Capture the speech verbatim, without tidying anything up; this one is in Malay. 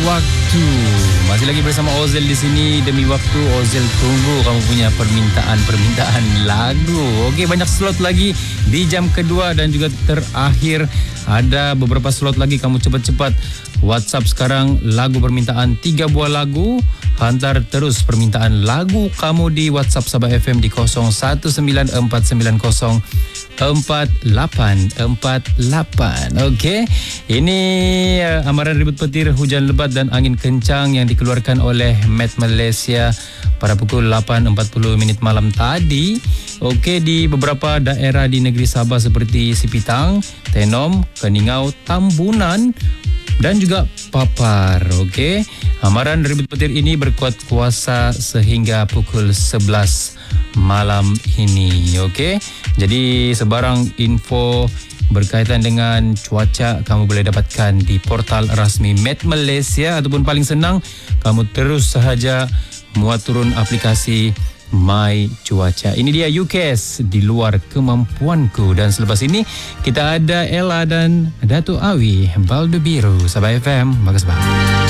waktu. Masih lagi bersama Ozel di sini. Demi waktu, Ozel tunggu kamu punya permintaan-permintaan lagu. Okey, banyak slot lagi di jam kedua dan juga terakhir. Ada beberapa slot lagi, kamu cepat-cepat WhatsApp sekarang lagu permintaan, tiga buah lagu. Hantar terus permintaan lagu kamu di WhatsApp Sabah F M di kosong satu sembilan empat sembilan kosong empat lapan empat lapan. Okey, ini uh, amaran ribut petir, hujan lebat dan angin kencang yang dikeluarkan oleh Met Malaysia pada pukul lapan empat puluh minit malam tadi. Okey, di beberapa daerah di negeri Sabah seperti Sipitang, Tenom, Keningau, Tambunan dan juga Papar. Okey, amaran ribut petir ini berkuat kuasa sehingga pukul sebelas malam ini. Okey, jadi sebarang info berkaitan dengan cuaca kamu boleh dapatkan di portal rasmi Met Malaysia, ataupun paling senang kamu terus sahaja muat turun aplikasi My Cuaca. Ini dia U K S di luar kemampuanku. Dan selepas ini kita ada Ella dan Datuk Awi, Baldo Biru. Sabah F M, bagus banget.